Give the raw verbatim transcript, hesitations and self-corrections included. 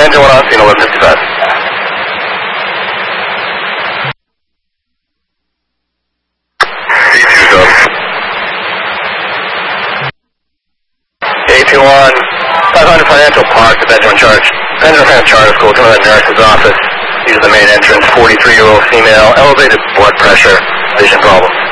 engine one on scene, eleven fifty-five. C two dub. A two one, five hundred Financial Park, the Benjamin Charge. Benjamin Financial Charter School, come to the nurse's office. Use the main entrance, forty-three-year-old female, elevated blood pressure, vision problems.